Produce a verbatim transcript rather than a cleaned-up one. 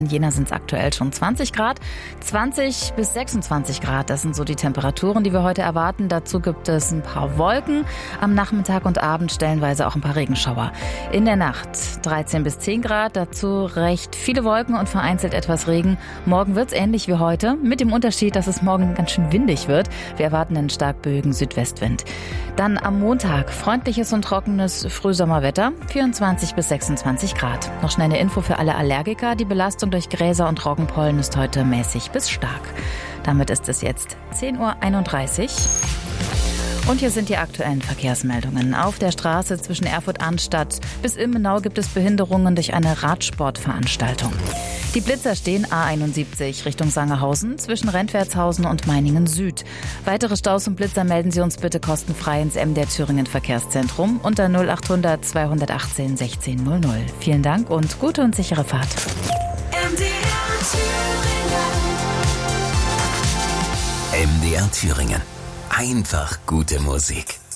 In Jena sind es aktuell schon zwanzig Grad, zwanzig bis sechsundzwanzig Grad. Das sind so die Temperaturen, die wir heute erwarten. Dazu gibt es ein paar Wolken, am Nachmittag und Abend stellenweise auch ein paar Regenschauer. In der Nacht dreizehn bis zehn Grad, dazu recht viele Wolken und vereinzelt etwas Regen. Morgen wird es ähnlich wie heute, mit dem Unterschied, dass es morgen ganz schön windig wird. Wir erwarten einen stark böigen Südwestwind. Dann am Montag freundliches und trockenes Frühsommerwetter, vierundzwanzig bis sechsundzwanzig Grad. Noch schnell eine Info für alle Allergiker. Die Belastung durch Gräser und Roggenpollen ist heute mäßig bis stark. Damit ist es jetzt zehn Uhr einunddreißig. Und hier sind die aktuellen Verkehrsmeldungen. Auf der Straße zwischen Erfurt-Arnstadt bis Ilmenau gibt es Behinderungen durch eine Radsportveranstaltung. Die Blitzer stehen A einundsiebzig Richtung Sangerhausen zwischen Rentwertshausen und Meiningen Süd. Weitere Staus und Blitzer melden Sie uns bitte kostenfrei ins M D R Thüringen Verkehrszentrum unter null achthundert zweihundertachtzehn sechzehn null null. Vielen Dank und gute und sichere Fahrt. M D R Thüringen. M D R Thüringen. Einfach gute Musik.